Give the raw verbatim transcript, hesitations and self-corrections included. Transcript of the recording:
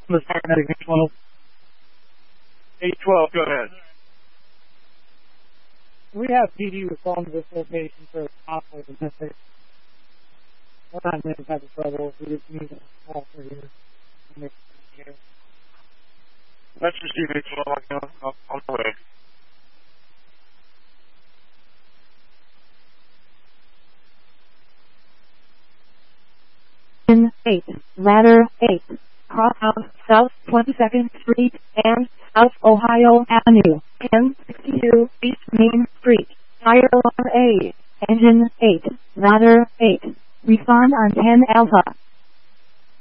The paramedic eight twelve. eight twelve, go ahead. We have P D respond to this location for possible domestic. We're not in any type of trouble. We just need an officer here. Let's receive eight twelve. I'm on the way. In eight, ladder eight, crosshouse South twenty-second Street and South Ohio Avenue, ten sixty-two East Main Street, fire alarm A, engine eight, ladder eight, respond on ten Alpha.